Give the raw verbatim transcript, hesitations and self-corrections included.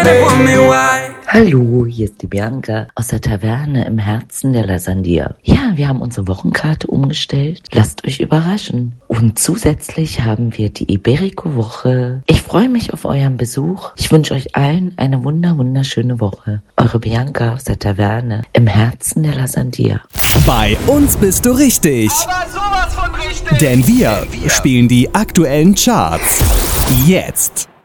Hallo, hier ist die Bianca aus der Taverne im Herzen der Lasandia. Ja, wir haben unsere Wochenkarte umgestellt. Lasst euch überraschen. Und zusätzlich haben wir die Iberico-Woche. Ich freue mich auf euren Besuch. Ich wünsche euch allen eine wunder wunderschöne Woche. Eure Bianca aus der Taverne im Herzen der Lasandia. Bei uns bist du richtig. Aber sowas von richtig. Denn wir spielen die aktuellen Charts. Jetzt.